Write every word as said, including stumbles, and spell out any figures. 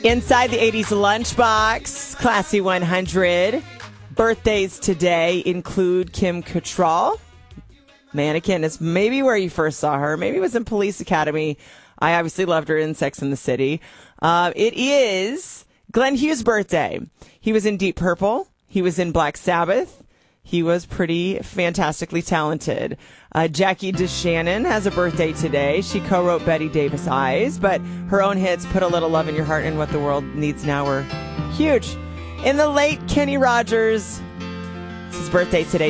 Inside the eighties Lunchbox, Classy one hundred. Birthdays today include Kim Cattrall. Mannequin is maybe where you first saw her. Maybe it was in Police Academy. I obviously loved her in Sex and the City. Uh, it is Glenn Hughes' birthday. He was in Deep Purple. He was in Black Sabbath. He was pretty fantastically talented. Uh, Jackie DeShannon has a birthday today. She co-wrote Betty Davis Eyes, but her own hits, Put a Little Love in Your Heart and What the World Needs Now, were huge. In the late Kenny Rogers, it's his birthday today.